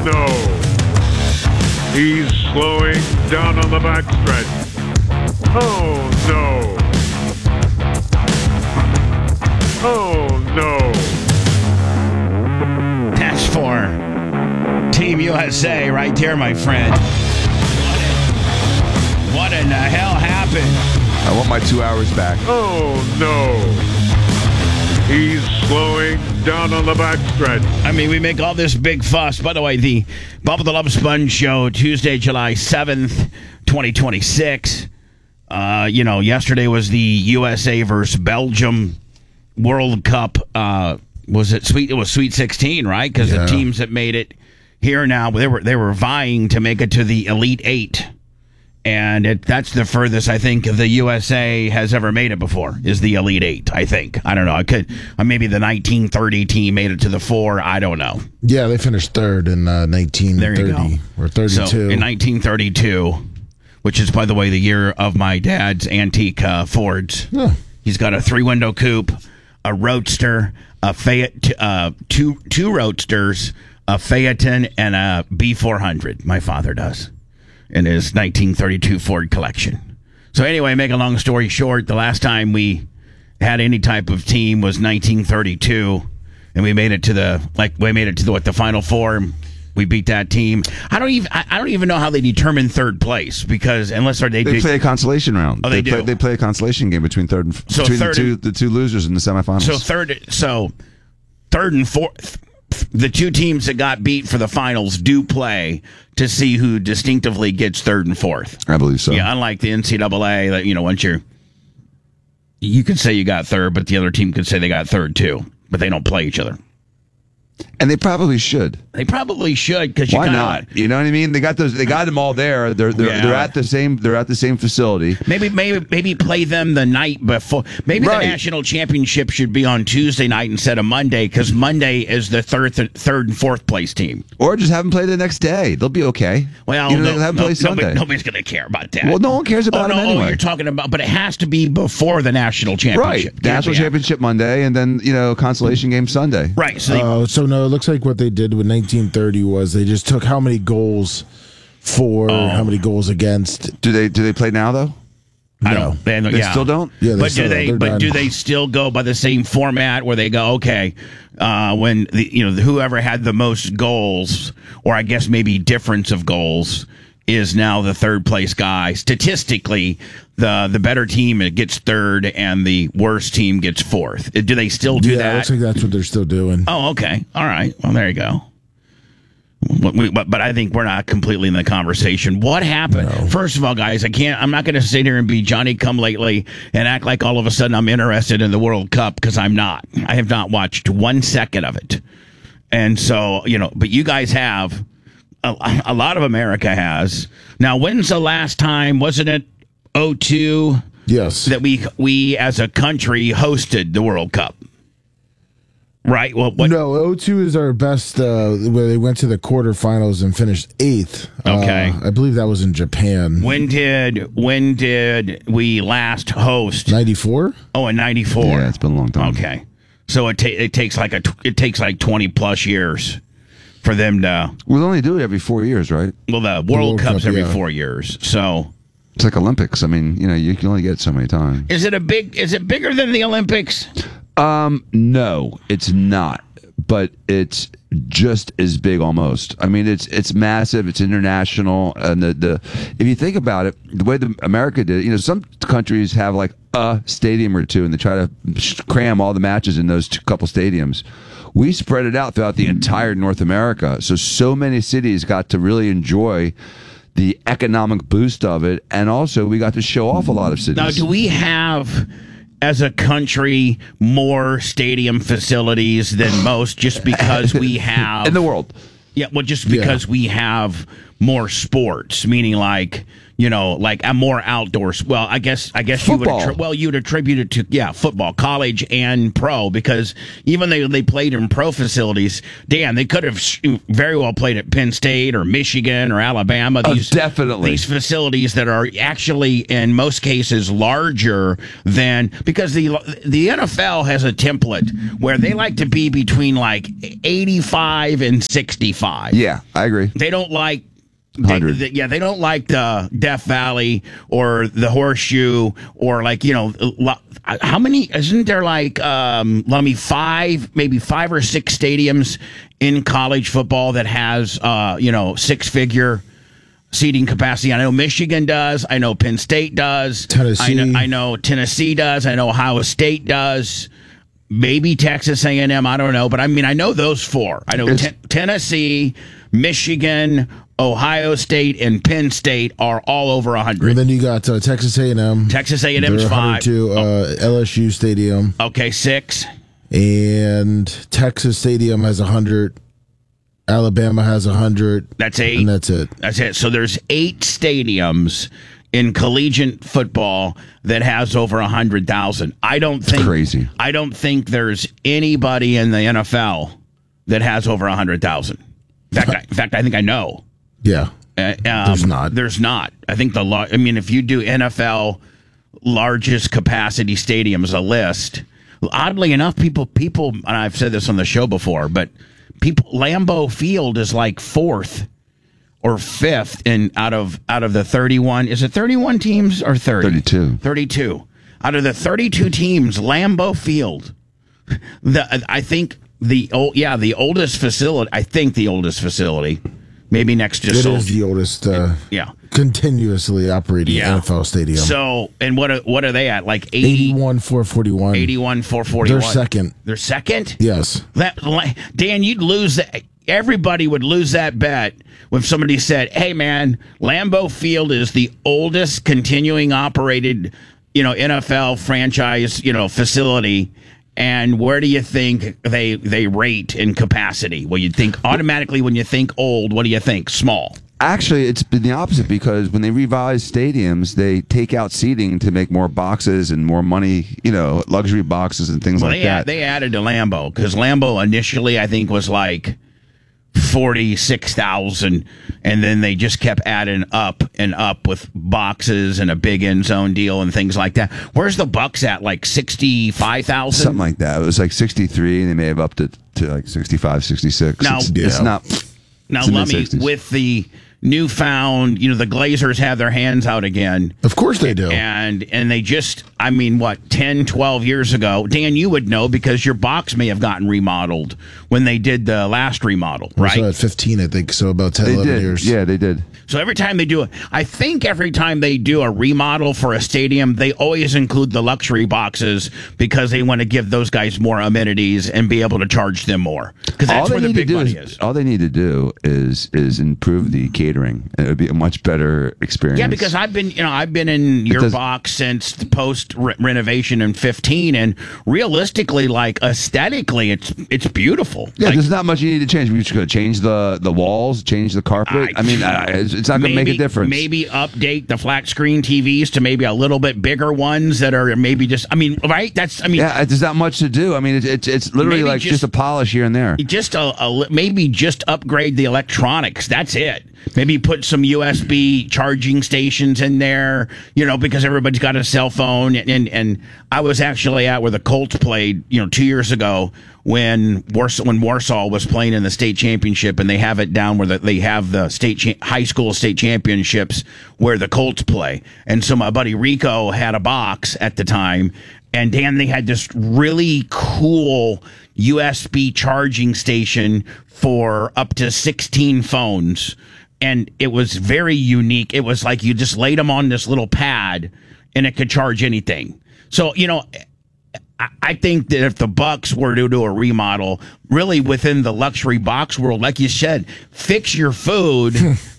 no. He's slowing down on the backstretch. Oh, no. Oh, no. That's for Team USA right there, my friend. What in the hell happened? I want my 2 hours back. Oh, no. He's slowing down on the backstretch. I mean, we make all this big fuss. By the way, the Bubba the Love Sponge show, Tuesday, July 7th, 2026. Yesterday was the USA versus Belgium World Cup. Was it sweet? It was Sweet 16, right? Because the teams that made it here now, they were vying to make it to the Elite Eight. And that's the furthest I think the USA has ever made it before, is the Elite Eight, I think. I don't know. Maybe the 1930 team made it to the four. I don't know. Yeah, they finished third in 1930 or 32. So in 1932, which is, by the way, the year of my dad's antique Fords. Yeah. He's got a 3-window coupe, a Roadster, a two Roadsters, a Phaeton, and a B400. My father does. In his 1932 Ford collection. So anyway, make a long story short, the last time we had any type of team was 1932, and we made it to the Final Four. And we beat that team. I don't even know how they determine third place, because unless they play a consolation round. Oh, They play a consolation game between the two losers in the semifinals. So third and fourth. The two teams that got beat for the finals do play to see who distinctively gets third and fourth. I believe so. Yeah, unlike the NCAA, that once you could say you got third, but the other team could say they got third too, but they don't play each other. And they probably should. They probably should, because why not? You know what I mean? They got those. They got them all there. They're at the same. They're at the same facility. Maybe play them the night before. Maybe the national championship should be on Tuesday night instead of Monday, because Monday is the third and fourth place team. Or just have them play the next day. They'll be okay. Well, have them play Sunday. Nobody's going to care about that. Well, no one cares about them anyway. You're talking about, but it has to be before the national championship. Right, national championship Monday, and then consolation game Sunday. Right. So no, it looks like what they did with 1930 was they just took how many goals for, how many goals against. Do they play now though? I don't. They still don't. Yeah, do they still go by the same format where they go, okay, when whoever had the most goals, or I guess maybe difference of goals, is now the third place guy. Statistically, the better team gets third and the worst team gets fourth. Do they still do that? Yeah, it looks like that's what they're still doing. Oh, okay. All right. Well, there you go. But I think we're not completely in the conversation. What happened? No. First of all, guys, I'm not going to sit here and be Johnny come lately and act like all of a sudden I'm interested in the World Cup, because I'm not. I have not watched 1 second of it. And so, but you guys have. A lot of America has. Now, when's the last time, wasn't it 2002? Yes. That we as a country hosted the World Cup? Right? Well, No, 02 is our best, where they went to the quarterfinals and finished 8th. Okay. I believe that was in Japan. When did we last host? 94? Oh, in 94. Yeah, it's been a long time. Okay. So it takes like 20 plus years for them to. We'll only do it every 4 years, right? Well, the World Cup's every 4 years. So it's like Olympics. I mean, you can only get it so many times. Is it bigger than the Olympics? No, it's not. But it's just as big almost. I mean, it's massive. It's international, and the if you think about it, the way America did it, some countries have like a stadium or two, and they try to cram all the matches in those couple stadiums. We spread it out throughout the entire North America, so many cities got to really enjoy the economic boost of it, and also we got to show off a lot of cities. Now, do we have, as a country, more stadium facilities than most, just because we have in the world? Yeah, well, just because we have more sports, meaning like, like a more outdoors. Well, I guess Football. you'd attribute it to football, college and pro, because even they played in pro facilities. Dan, they could have very well played at Penn State or Michigan or Alabama. Definitely. These facilities that are actually in most cases larger than, because the NFL has a template where they like to be between like 85 and 65. Yeah, I agree. They don't like 100. they don't like the Death Valley or the Horseshoe or like, how many, isn't there like, maybe 5 or 6 stadiums in college football that has, 6-figure seating capacity? I know Michigan does. I know Penn State does. Tennessee. I know Tennessee does. I know Ohio State does. Maybe Texas A&M. I don't know. But I mean, I know those 4. I know Tennessee, Michigan, Ohio State, and Penn State are all over 100. And then you got Texas A&M. Texas A&M's 5. To LSU Stadium. Okay, 6. And Texas Stadium has 100. Alabama has 100. That's 8. And that's it. That's it. So there's 8 stadiums in collegiate football that has over 100,000. Crazy. I don't think there's anybody in the NFL that has over 100,000. In fact, I think I know. Yeah. There's not. There's not. I think if you do NFL largest capacity stadiums, a list, oddly enough, people, and I've said this on the show before, but Lambeau Field is like 4th or 5th out of the 31. Is it 31 teams or 30? 32. 32. Out of the 32 teams, Lambeau Field, I think the oldest facility, maybe next to It Soldier. is the oldest Yeah. continuously operating NFL stadium. So, and what are they at? Like 80, 81,441. 81,441. They're second. They're second? Yes. Dan, you'd lose that. Everybody would lose that bet when somebody said, "Hey, man, Lambeau Field is the oldest continuing operated, NFL franchise, facility." And where do you think they rate in capacity? Well, you'd think automatically when you think old, what do you think? Small. Actually, it's been the opposite, because when they revise stadiums, they take out seating to make more boxes and more money, luxury boxes and things like that. They added to Lambeau, because Lambeau initially, I think, was like 46,000, and then they just kept adding up and up with boxes and a big end zone deal and things like that. Where's the Bucks at? Like 65,000? Something like that. It was like 63, and they may have upped it to like 65, 66. Now, it's not. Now, it's let me, mid-60s. with the newfound, the Glazers have their hands out again. Of course they do. And they just, 10, 12 years ago, Dan, you would know because your box may have gotten remodeled when they did the last remodel, right? So at 15, I think. So about 10, They 11 did. years. Yeah, they did. So every time they do it, I think every time they do a remodel for a stadium, they always include the luxury boxes because they want to give those guys more amenities and be able to charge them more. Because that's where the big money is. All they need to do is improve the catering. It would be a much better experience. Yeah, because I've been in your box since the post renovation in 15, and realistically, like aesthetically, it's beautiful. Yeah, like, there's not much you need to change. You're just going to change the walls, change the carpet. It's not going to make a difference. Maybe update the flat screen TVs to maybe a little bit bigger ones that are maybe just. Right? Yeah, there's not much to do. It's literally like just a polish here and there. Just maybe just upgrade the electronics. That's it. Maybe put some USB charging stations in there, because everybody's got a cell phone. And I was actually at where the Colts played, 2 years ago when Warsaw was playing in the state championship, and they have it down where they have the high school state championships where the Colts play. And so my buddy Rico had a box at the time, and Dan, they had this really cool USB charging station for up to 16 phones. And it was very unique. It was like you just laid them on this little pad and it could charge anything. So, I think that if the Bucks were to do a remodel, really within the luxury box world, like you said, fix your food,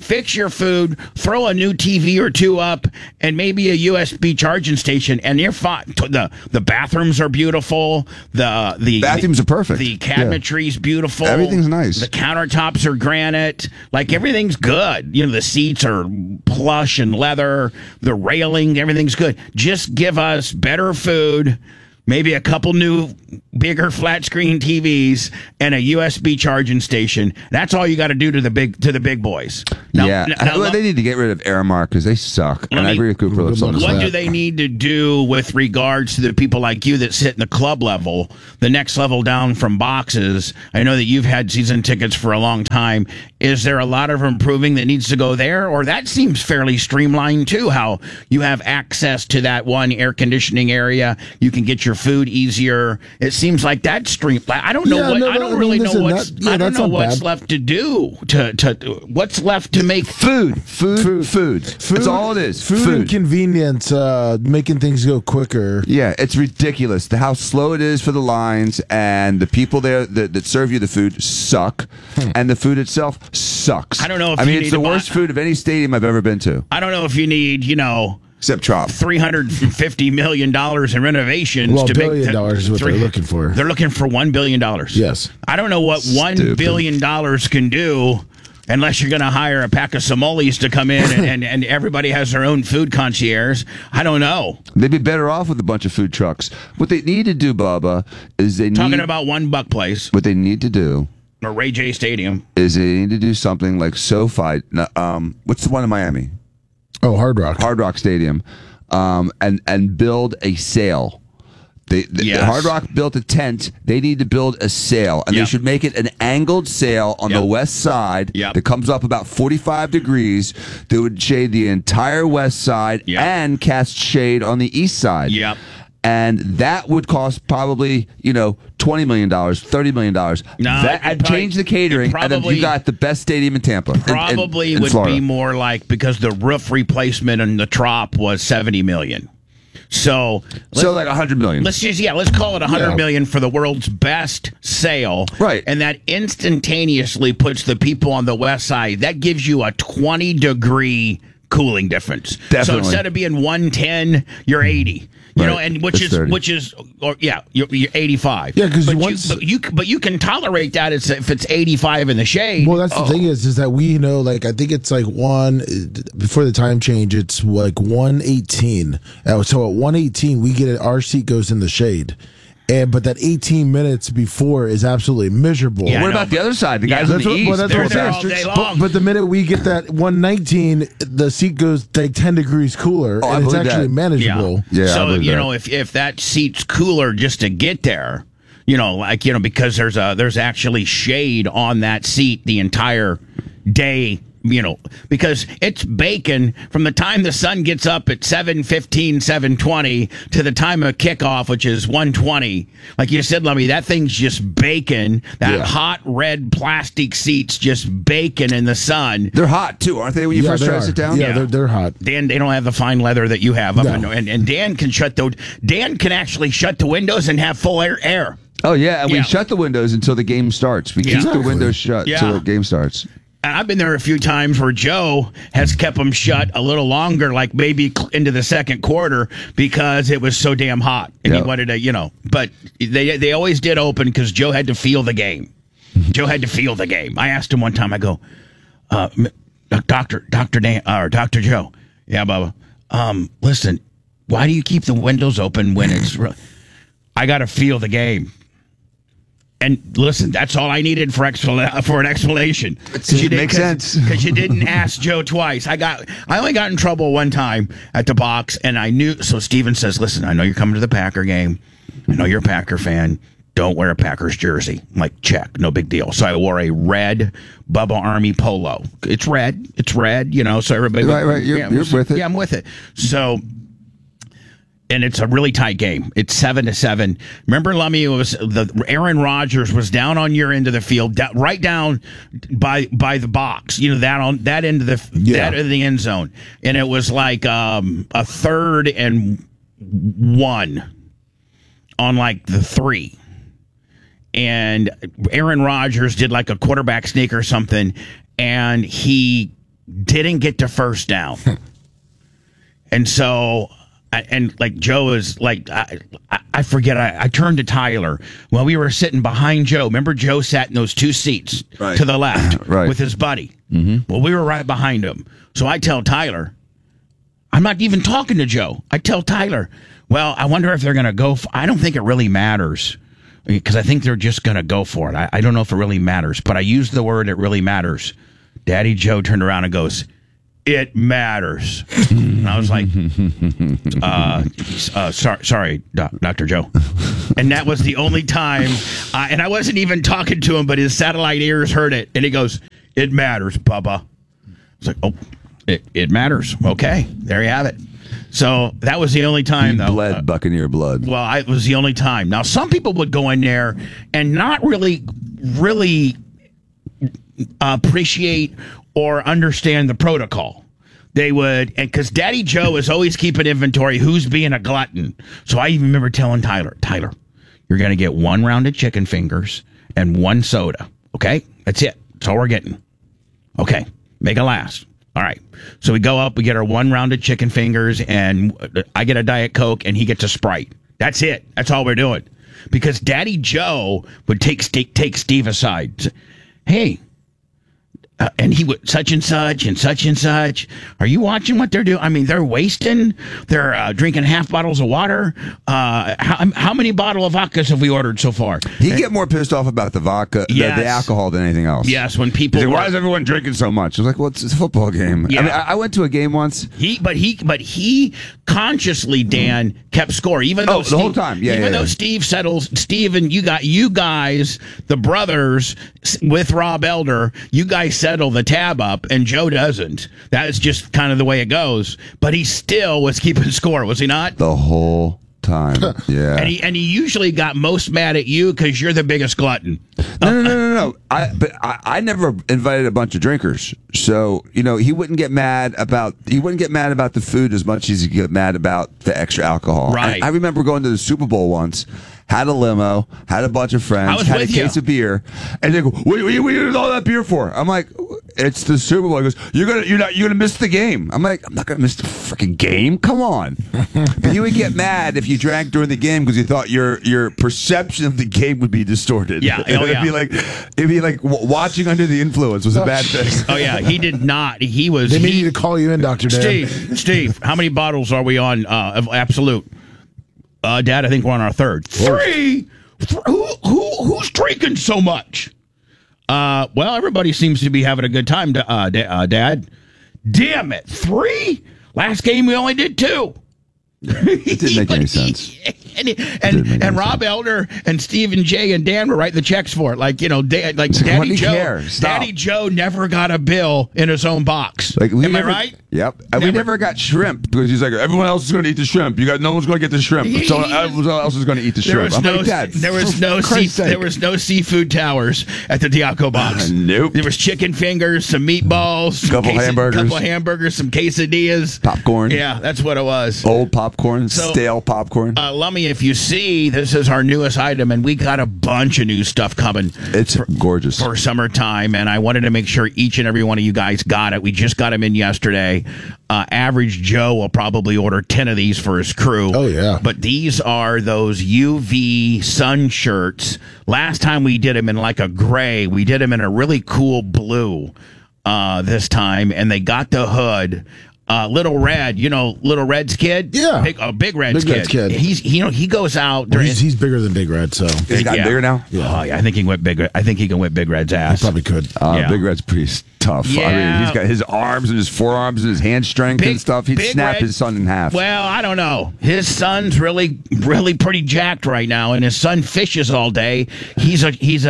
throw a new TV or two up, and maybe a USB charging station, and you're fine. The bathrooms are beautiful. The bathrooms are perfect. The cabinetry's beautiful. Everything's nice. The countertops are granite. Like everything's good. You know, the seats are plush and leather. The railing, everything's good. Just give us better food. Maybe a couple new, bigger flat screen TVs and a USB charging station. That's all you got to do to the big boys. Now, they need to get rid of Aramark because they suck. And I agree with Cooper. What do they need to do with regards to the people like you that sit in the club level, the next level down from boxes? I know that you've had season tickets for a long time. Is there a lot of improving that needs to go there? Or that seems fairly streamlined too, how you have access to that one air conditioning area. You can get your food easier. It seems like that stream. I don't know what. I don't really know what's. I don't know what's left to do. What's left to make food. That's all it is. Food and convenience, making things go quicker. Yeah, it's ridiculous. How slow it is for the lines, and the people there that serve you the food suck, and the food itself sucks. I don't know. It's the worst food of any stadium I've ever been to. I don't know if you need, except Trop. $350 million in renovations. Well, $1 billion is what they're looking for. They're looking for $1 billion. Yes. I don't know what $1 billion can do unless you're going to hire a pack of Somalis to come in and everybody has their own food concierge. I don't know. They'd be better off with a bunch of food trucks. What they need to do, Bubba, is talking about $1 place. What they need to do, or Ray J Stadium, is they need to do something like SoFi. What's the one in Miami? Oh, Hard Rock. Hard Rock Stadium, and build a sail. Yes. Hard Rock built a tent. They need to build a sail, and they should make it an angled sail on the west side that comes up about 45 degrees that would shade the entire west side and cast shade on the east side. Yep. And that would cost probably, $20 million, $30 million. I'd change the catering, and then you got the best stadium in Tampa. Probably in would Florida. be more like, because the roof replacement in the Trop was $70 million. So like $100 million. Let's call it $100 million for the world's best sail. Right. And that instantaneously puts the people on the west side. That gives you a 20-degree cooling difference. Definitely. So instead of being 110, you're 80. And which is you're 85. Yeah, because but you can tolerate that if it's 85 in the shade. Well, that's the thing is that we know, like, I think it's like before the time change, it's like 118. So at 118, we get our seat goes in the shade. But that 18 minutes before is absolutely miserable. Yeah, what about the other side? The guys on the east. They're there all day long. But the minute we get that 119, the seat goes like 10 degrees cooler, and it's actually manageable. Yeah, so if that seat's cooler just to get there, because there's actually shade on that seat the entire day. Because it's baking from the time the sun gets up at 7:15, 7:20 to the time of kickoff, which is 1:20. Like you said, Lummy, that thing's just baking. That hot red plastic seat's just baking in the sun. They're hot too, aren't they? When you first try to sit down, they're hot. Dan, they don't have the fine leather that you have. And Dan can actually shut the windows and have full air. Oh yeah, and we shut the windows until the game starts. We keep the windows shut until the game starts. And I've been there a few times where Joe has kept them shut a little longer, like maybe into the second quarter, because it was so damn hot. And he wanted to, but they always did open because Joe had to feel the game. Joe had to feel the game. I asked him one time, I go, Dr. Dan, or Dr. Joe. Yeah, Bubba. Listen, why do you keep the windows open when it's I got to feel the game. And listen, that's all I needed for an explanation. It makes sense because you didn't ask Joe twice. I only got in trouble one time at the box, and I knew. So Steven says, "Listen, I know you're coming to the Packer game. I know you're a Packer fan. Don't wear a Packers jersey." I'm like, check, no big deal. So I wore a red Bubba Army polo. It's red. So everybody. Right. You're with it. Yeah, I'm with it. So. And it's a really tight game. It's 7-7. Remember, Lummy, it was Aaron Rodgers was down on your end of the field, right down by the box. That on that end of that of the end zone, and it was like a 3rd and 1 on like the 3. And Aaron Rodgers did like a quarterback sneak or something, and he didn't get to first down. And so, and like Joe is like, I forget, I turned to Tyler. Well, we were sitting behind Joe. Remember, Joe sat in those 2 seats to the left with his buddy. Mm-hmm. Well, we were right behind him. So I tell Tyler, I'm not even talking to Joe. I tell Tyler, well, I wonder if they're going to go. I don't think it really matters, because I think they're just going to go for it. I don't know if it really matters, but I used the word "it really matters." Daddy Joe turned around and goes, "It matters." And I was like, sorry, Dr. Joe. And that was the only time, and I wasn't even talking to him, but his satellite ears heard it, and he goes, "It matters, Bubba." I was like, oh, it matters. Okay, there you have it. So that was the only time, though. Bled Buccaneer blood. Well, it was the only time. Now, some people would go in there and not really appreciate or understand the protocol. They would, and because Daddy Joe is always keeping inventory who's being a glutton. So I even remember telling Tyler, you're going to get 1 round of chicken fingers and 1 soda. Okay? That's it. That's all we're getting. Okay. Make it last. All right. So we go up, we get our 1 round of chicken fingers, and I get a Diet Coke, and he gets a Sprite. That's it. That's all we're doing. Because Daddy Joe would take Steve aside. Hey, and he would such and such and such and such. Are you watching what they're doing? I mean, they're wasting. They're drinking half bottles of water. How many bottle of vodkas have we ordered so far? He'd get more pissed off about the vodka, the alcohol, than anything else. Yes, when people. Like, why is everyone drinking so much? I was like, well, it's a football game. Yeah. I mean, I went to a game once. But he consciously, Dan, kept score. Even though the whole time. Even though Steve settles, Steve and you guys, the brothers with Rob Elder, you guys settle the tab up, and Joe doesn't. That's just kind of the way it goes. But he still was keeping score, was he not? The whole time. Yeah. And he usually got most mad at you because you're the biggest glutton. No. I never invited a bunch of drinkers, so he wouldn't get mad about the food as much as he get mad about the extra alcohol. Right. And I remember going to the Super Bowl once. Had a limo, had a bunch of friends, had a case of beer, and they go, "What are you doing all that beer for?" I'm like, "It's the Super Bowl." He goes, "You're gonna miss the game." I'm like, "I'm not gonna miss the freaking game. Come on." But he would get mad if you drank during the game because he thought your perception of the game would be distorted. Yeah, it'd be like watching under the influence was a bad thing. Oh yeah, he did not. He was. They need to call you in, Dr. Dan. Steve, how many bottles are we on of Absolute? Dad, I think we're on our 3rd. 3? Who's drinking so much? Well, everybody seems to be having a good time, Dad. Damn it, 3? Last game we only did 2. It didn't make any sense. And Rob Elder and Steve and Jay and Dan were writing the checks for it. Daddy Joe. Daddy Joe never got a bill in his own box. Am I right? Yep. And we never got shrimp because he's like, everyone else is going to eat the shrimp. No one's going to get the shrimp. So everyone else is going to eat the shrimp. There was no seafood towers at the Diaco box. Nope. There was chicken fingers, some meatballs, couple hamburgers, some quesadillas, popcorn. Yeah, that's what it was. Old popcorn, stale popcorn. Lummy, if you see, this is our newest item, and we got a bunch of new stuff coming. It's gorgeous for summertime, and I wanted to make sure each and every one of you guys got it. We just got them in yesterday. Average Joe will probably order 10 of these for his crew. Oh, yeah. But these are those UV sun shirts. Last time we did them in like a gray. We did them in a really cool blue this time, and they got the hood. Little Red, Little Red's kid? Yeah. Big Red's kid. He goes out. He's bigger than Big Red, so. He's gotten bigger now? Yeah. Oh, yeah. I think he can whip Big Red's ass. He probably could. Big Red's pretty tough. Yeah. I mean, he's got his arms and his forearms and his hand strength and stuff. He'd snap his son in half. Well, I don't know. His son's really, really pretty jacked right now, and his son fishes all day. He's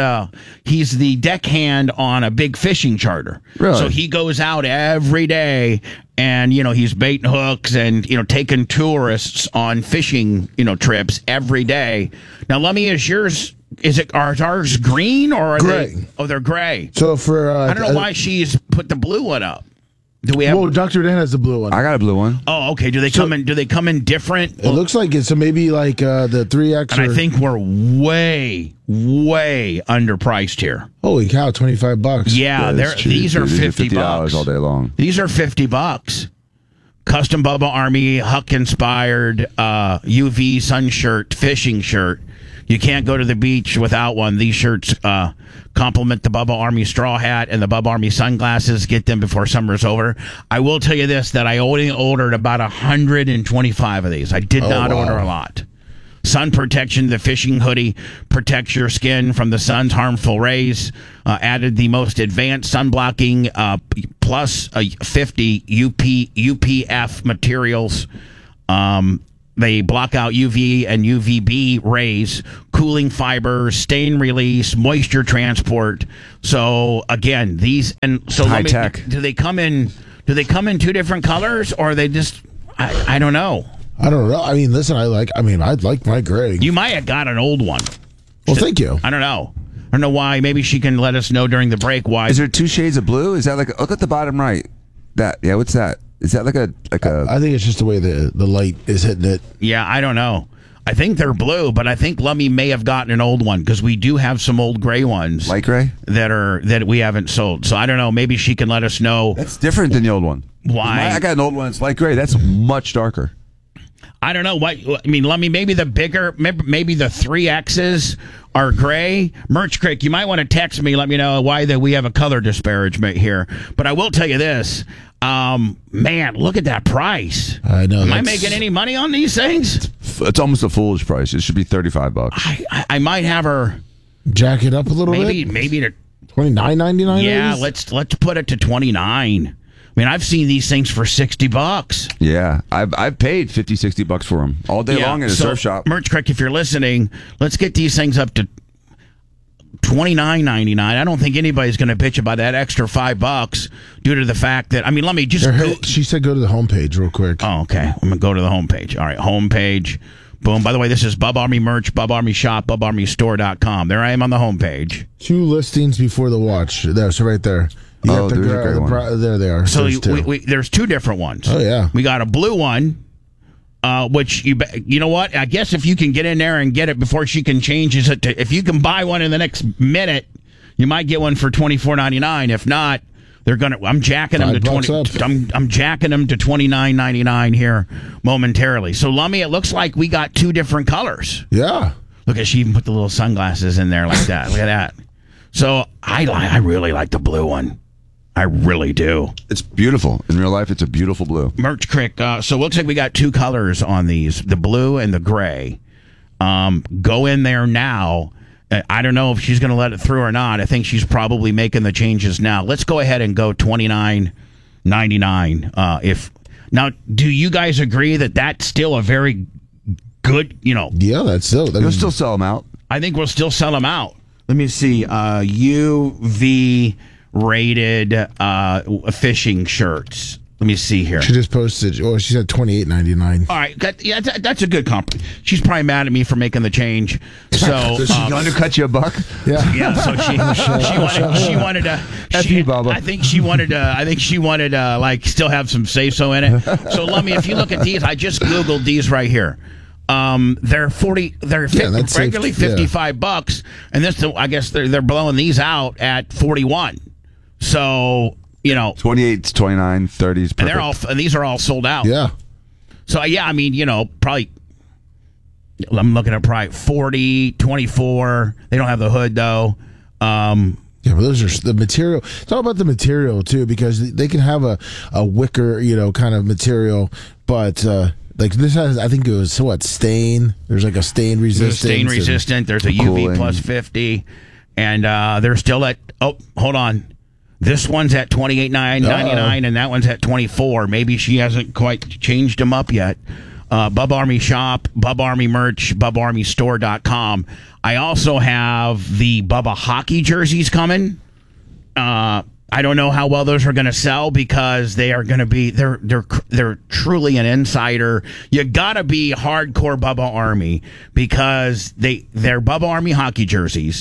the deckhand on a big fishing charter. Really? So he goes out every day. And, he's baiting hooks and, taking tourists on fishing, trips every day. Now, Lummy, are ours green or are gray? They're gray. So for, I don't know why she's put the blue one up. Do we have? Well, Dr. Dan has the blue one. I got a blue one. Oh, okay. Do they come in? Do they come in different? It looks like it. So maybe like the 3X. And I think we're way, way underpriced here. Holy cow, $25. Yeah, That's cheap, these are dude. These $50 $50 all day long. These are $50. Custom Bubba Army Huck inspired UV sun shirt, fishing shirt. You can't go to the beach without one. These shirts complement the Bubba Army straw hat and the Bubba Army sunglasses. Get them before summer's over. I will tell you this, that I only ordered about 125 of these. I did not order a lot. Sun protection, the fishing hoodie protects your skin from the sun's harmful rays. Added the most advanced sun blocking plus 50 UPF materials. They block out UV and UVB rays, cooling fibers, stain release, moisture transport. So again, these and so high tech. Do they come in? Do they come in two different colors, or are they just? I don't know. I don't know. I mean, listen, I'd like my gray. You might have got an old one. Well, thank you. I don't know. I don't know why. Maybe she can let us know during the break why. Is there 2 shades of blue? Is that like look at the bottom right? What's that? Is that like a I think it's just the way the light is hitting it. Yeah, I don't know. I think they're blue, but I think Lummy may have gotten an old one because we do have some old gray ones, light gray, that we haven't sold. So I don't know. Maybe she can let us know. That's different than the old one. Why? I got an old one. It's light gray. That's much darker. I don't know what. I mean, Lummy, maybe the 3Xs are gray. Merch Crick, you might want to text me. Let me know why that we have a color disparagement here. But I will tell you this. Man, look at that price. I know. Am I making any money on these things? It's almost a foolish price. It should be $35. I might have her jack it up a little bit. Maybe to $29.99. Yeah, let's put it to $29. I mean, I've seen these things for $60. Yeah, I've paid $50-$60 for them all day long in a surf shop. Merch Crick, if you're listening, let's get these things up to $29.99. I don't think anybody's going to bitch about that extra $5 due to the fact that, I mean, let me just. She said go to the homepage real quick. Oh, okay. I'm going to go to the homepage. All right, homepage. Boom. By the way, this is Bub Army merch, Bub Army shop, BubArmyStore.com. There I am on the homepage. 2 listings before the watch. There, so right there. You got there's a great one. There they are. So there's 2 different ones. Oh, yeah. We got a blue one, which you know what? I guess if you can get in there and get it before she can change it to, if you can buy one in the next minute, you might get one for $24.99. If not, they're gonna. I'm jacking them to $20. I'm jacking them to $29.99 here momentarily. So Lummy, it looks like we got 2 different colors. Yeah. Look at she even put the little sunglasses in there like that. Look at that. So I really like the blue one. I really do. It's beautiful. In real life, it's a beautiful blue. Merch Crick. So it looks like we got 2 colors on these, the blue and the gray. Go in there now. I don't know if she's going to let it through or not. I think she's probably making the changes now. Let's go ahead and go $29.99. Now, do you guys agree that that's still a very good, Yeah, that's still. You'll still sell them out. I think we'll still sell them out. Let me see. UV rated fishing shirts. Let me see here. She just posted. Oh, she said $28.99. All right, that's a good compliment. She's probably mad at me for making the change. So she undercut you $1. Yeah. So she wanted to. Bubba. I think she wanted to like still have some say so in it. So Lummy, if you look at these, I just googled these right here. They're regularly $55, and this I guess they're blowing these out at 41. So 28, 29, 30s. And these are all sold out. Yeah. So yeah, I mean, probably I'm looking at probably 40, 24. They don't have the hood though. Yeah, but those are the material. It's all about the material too, because they can have a wicker, kind of material, but like this has, I think it was stain. There's like a stain resistant. Stain resistant. There's a UV plus 50, and they're still at. Oh, hold on. This one's at $28.99, and that one's at $24. Maybe she hasn't quite changed them up yet. Bub Army shop, Bub Army merch, BubArmyStore.com. I also have the Bubba hockey jerseys coming. I don't know how well those are going to sell because they are going to be they're truly an insider. You got to be hardcore Bubba Army because they're Bubba Army hockey jerseys.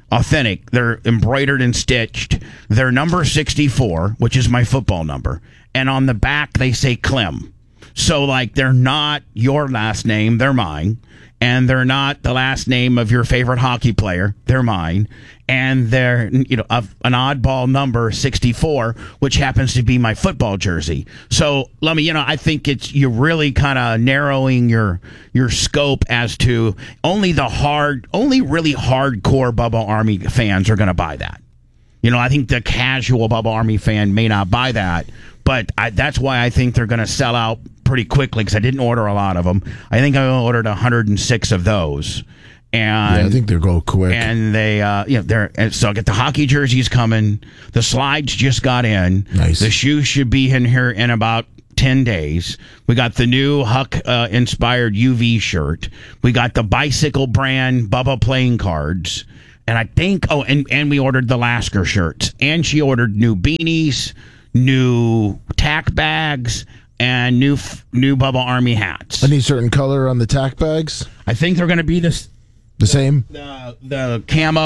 Authentic. They're embroidered and stitched. They're number 64, which is my football number. And on the back, they say Clem. So, like, they're not your last name. They're mine. And they're not the last name of your favorite hockey player. They're mine. And they're, an oddball number 64, which happens to be my football jersey. So, Lummy, I think you're really kind of narrowing your scope as to only really hardcore Bubba Army fans are going to buy that. I think the casual Bubba Army fan may not buy that, but that's why I think they're going to sell out pretty quickly because I didn't order a lot of them. I think I ordered 106 of those. And I think they're going quick. And they, so I get the hockey jerseys coming. The slides just got in. Nice. The shoes should be in here in about 10 days. We got the new Huck inspired UV shirt. We got the bicycle brand Bubba playing cards. And I think, and we ordered the Lasker shirts. And she ordered new beanies, new tack bags, and new Bubba Army hats. Any certain color on the tack bags? I think they're going to be the same? The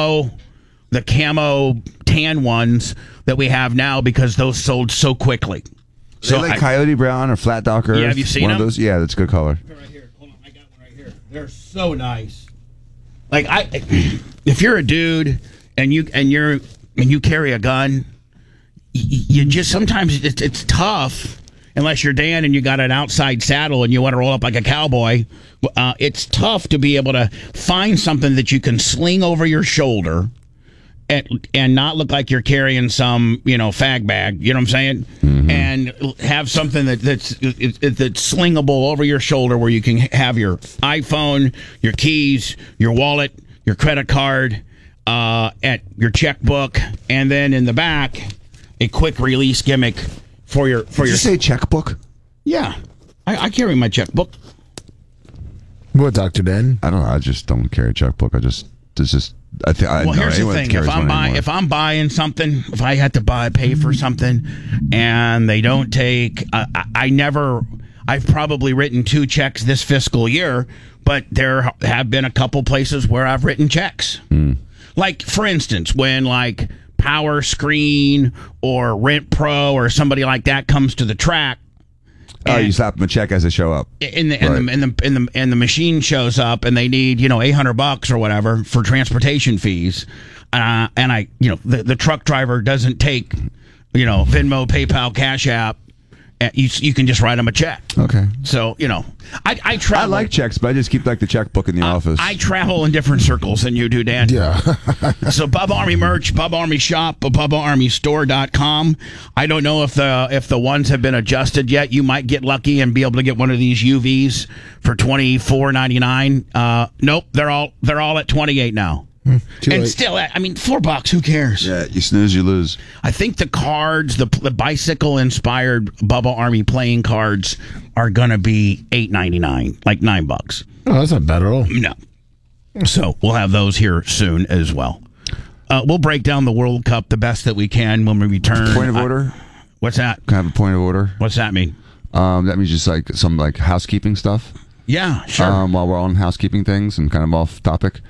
camo tan ones that we have now because those sold so quickly. So like Coyote Brown or Flat Dock Earth? Yeah, have you seen one them? of those? Yeah, that's a good color. Right here. Hold on, I got one right here. They're so nice. Like if you're a dude and you carry a gun, you just sometimes it's tough. Unless you're Dan and you got an outside saddle and you want to roll up like a cowboy, it's tough to be able to find something that you can sling over your shoulder and not look like you're carrying some, fag bag. You know what I'm saying? Mm-hmm. And have something that's slingable over your shoulder where you can have your iPhone, your keys, your wallet, your credit card, at your checkbook, and then in the back, a quick release gimmick. For your Did you say checkbook? Yeah, I carry my checkbook. What, Dr. Den? I don't know. I just don't carry a checkbook. Here's the thing: if I'm buying something, if I had to pay for something, and they don't take, I've probably written 2 checks this fiscal year, but there have been a couple places where I've written checks. Like, for instance, when Power Screen or Rent Pro or somebody like that comes to the track. You slap them a check as they show up. And the machine shows up and they need, $800 or whatever for transportation fees. And the truck driver doesn't take, Venmo, PayPal, Cash App. You can just write them a check. Okay. So, I travel. I like checks, but I just keep the checkbook in the office. I travel in different circles than you do, Dan. Yeah. So Bubba Army merch, Bubba Army shop, BubbaArmyStore.com. I don't know if the ones have been adjusted yet. You might get lucky and be able to get one of these UVs for $24.99. Nope, they're all at $28 now. And late. still, $4. Who cares? Yeah, you snooze, you lose. I think the cards, the bicycle-inspired Bubba Army playing cards, are gonna be $8.99, like $9. Oh, that's not bad at all. No. So we'll have those here soon as well. We'll break down the World Cup the best that we can when we return. Point of order. What's that? Can I have a point of order? What's that mean? That means just some housekeeping stuff. Yeah, sure. While we're on housekeeping things and kind of off topic.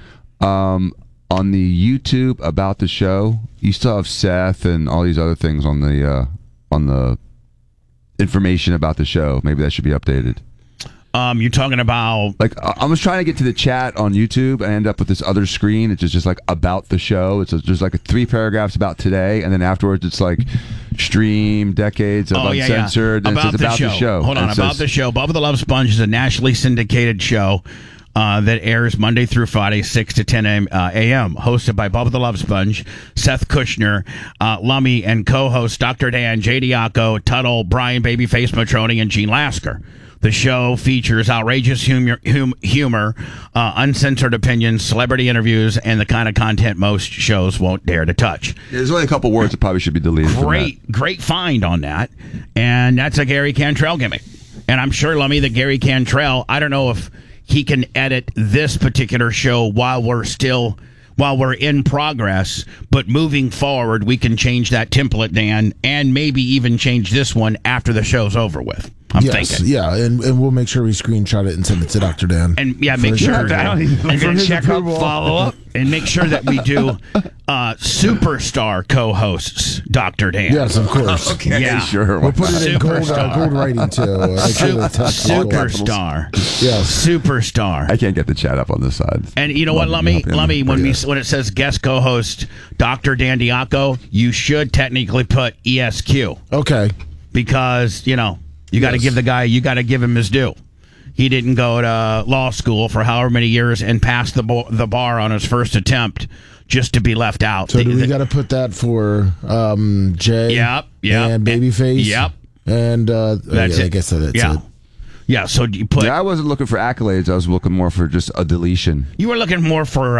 On the YouTube about the show, you still have Seth and all these other things on the information about the show. Maybe that should be updated. You're talking about I was trying to get to the chat on YouTube and I end up with this other screen. It's just about the show. There's 3 paragraphs about today, and then afterwards it's stream decades of uncensored. Yeah. And about, it's about the show. Hold on, about the show. Bubba the Love Sponge is a nationally syndicated show that airs Monday through Friday, 6 to 10 a.m., hosted by Bubba the Love Sponge, Seth Kushner, Lummy, and co-hosts Dr. Dan, J. Diaco, Tuttle, Brian Babyface Matroni, and Gene Lasker. The show features outrageous humor, uncensored opinions, celebrity interviews, and the kind of content most shows won't dare to touch. Yeah, there's only a couple words that probably should be deleted. Great find on that. And that's a Gary Cantrell gimmick. And I'm sure, Lummy, that Gary Cantrell, I don't know if he can edit this particular show while we're in progress, but moving forward, we can change that template, Dan, and maybe even change this one after the show's over with. I'm Yes, thinking. yeah, and we'll make sure we screenshot it and send it to Dr. Dan. And make sure I don't even and then his check approval. follow up and make sure that we do superstar co-hosts, Dr. Dan. Yes, of course. Okay, Yeah. sure. We'll put it in Superstar. gold writing too. Make sure the text is gold. Superstar. Yes. Superstar. I can't get the chat up on this side. And you know what? Let me when it says guest co-host Dr. Dan Diaco, you should technically put ESQ Okay. because you got to Yes. give the guy, you got to give him his due. He didn't go to law school for however many years and pass the bar on his first attempt just to be left out. So do we got to put that for Jay? Yep. And Babyface. Yep. And That's yeah, it. I guess that's yeah. it. Yeah. So you put. Yeah, I wasn't looking for accolades. I was looking more for just a deletion. You were looking more for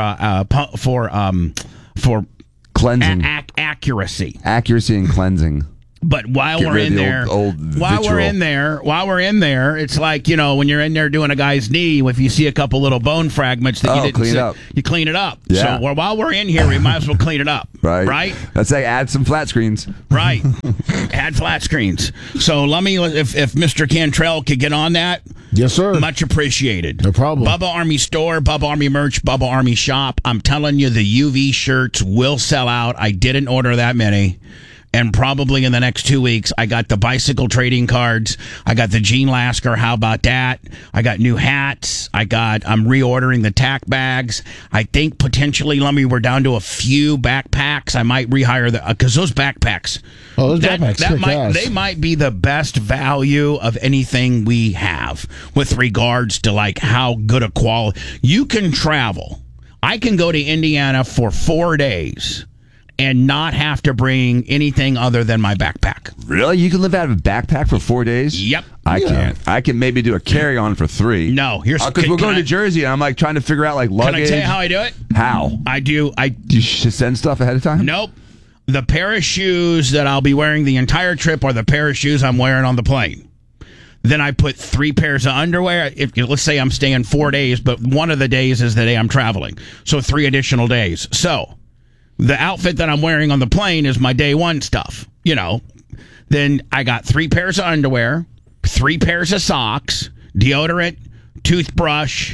Cleansing. accuracy. Accuracy and cleansing. But while Get we're rid of in the there, old while we're vitriol. in there, it's like when you're in there doing a guy's knee. If you see a couple little bone fragments that you didn't clean it see, up. you clean it up. Yeah. So while we're in here, we might as well clean it up. Right. Right. Let's say add some flat screens. Right. Add flat screens. So let me, if Mr. Cantrell could get on that, Yes, sir. much appreciated. No problem. Bubba Army Store, Bubba Army Merch, Bubba Army Shop. I'm telling you, the UV shirts will sell out. I didn't order that many. And probably in the next 2 weeks, I got the bicycle trading cards. I got the Gene Lasker. How about that? I got new hats. I'm reordering the tack bags. I think potentially, we're down to a few backpacks. I might rehire because those backpacks. Oh, those backpacks kick ass. They might be the best value of anything we have with regards to how good a quality. You can travel. I can go to Indiana for 4 days and not have to bring anything other than my backpack. Really? You can live out of a backpack for 4 days? Yep. I can't. I can maybe do a carry-on for 3. No, here's because we're going to Jersey, and I'm trying to figure out luggage. Can I tell you how I do it? How? Do you send stuff ahead of time? Nope. The pair of shoes that I'll be wearing the entire trip are the pair of shoes I'm wearing on the plane. Then I put 3 pairs of underwear. Let's say I'm staying 4 days, but one of the days is the day I'm traveling. So 3 additional days. So the outfit that I'm wearing on the plane is my day one stuff, Then I got 3 pairs of underwear, 3 pairs of socks, deodorant, toothbrush,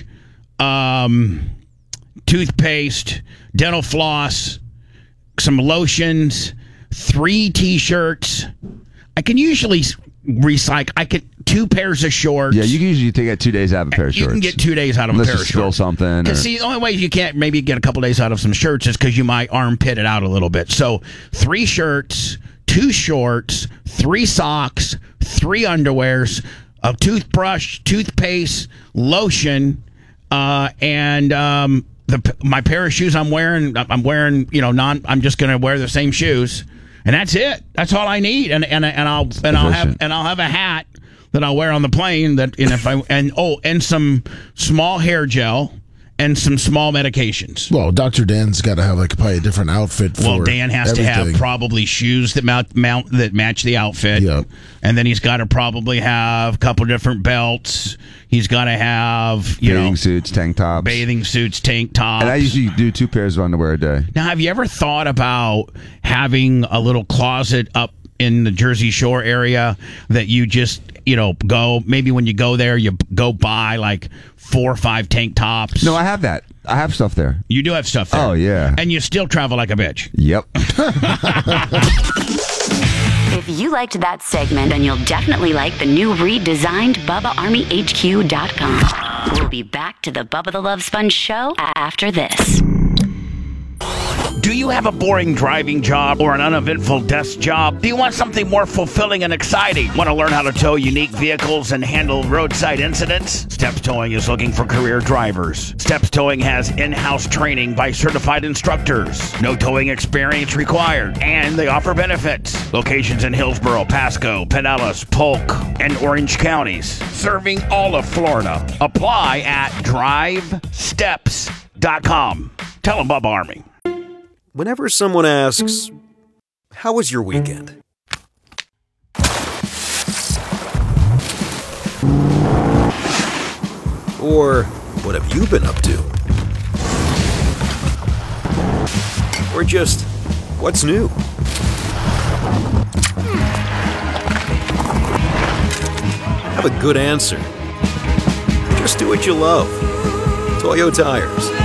toothpaste, dental floss, some lotions, 3 T-shirts. I can usually recycle. 2 pairs of shorts. Yeah, you can usually take 2 days out of a pair of shorts. You can get 2 days out of Unless a pair you of spill shorts. something. Because see, the only way you can't maybe get a couple days out of some shirts is because you might armpit it out a little bit. So 3 shirts, 2 shorts, 3 socks, 3 underwears, a toothbrush, toothpaste, lotion, and my pair of shoes I'm wearing. I'm just going to wear the same shoes, and that's it. That's all I need. And I'll have a hat that I'll wear on the plane. And some small hair gel and some small medications. Well, Dr. Dan's got to have probably a different outfit for Well, Dan has to have everything. probably shoes that that match the outfit. Yep. And then he's got to probably have a couple different belts. He's got to have, bathing suits, tank tops. bathing suits, tank tops. And I usually do 2 pairs of underwear a day. Now, have you ever thought about having a little closet up in the Jersey Shore area that you just, go, maybe when you go there, you go buy 4 or 5 tank tops? No, I have that. I have stuff there. You do have stuff there. Oh, yeah. And you still travel like a bitch. Yep. If you liked that segment, then you'll definitely like the new redesigned BubbaArmyHQ.com. We'll be back to the Bubba the Love Sponge show after this. Do you have a boring driving job or an uneventful desk job? Do you want something more fulfilling and exciting? Want to learn how to tow unique vehicles and handle roadside incidents? Steps Towing is looking for career drivers. Steps Towing has in-house training by certified instructors. No towing experience required. And they offer benefits. Locations in Hillsborough, Pasco, Pinellas, Polk, and Orange counties. Serving all of Florida. Apply at drivesteps.com. Tell them Bubba Army. Whenever someone asks, "How was your weekend?" Or, "What have you been up to?" Or just, "What's new?" have a good answer. Just do what you love. Toyo Tires.